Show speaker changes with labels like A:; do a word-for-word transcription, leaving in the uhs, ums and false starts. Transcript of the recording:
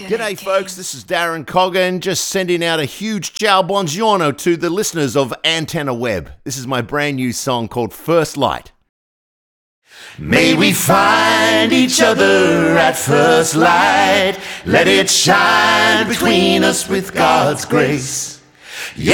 A: G'day folks, this is Darren Coggan, just sending out a huge ciao buongiorno to the listeners of Antenna Web. This is my brand new song called First Light.
B: May we find each other at first light. Let it shine between us with God's grace. Yeah.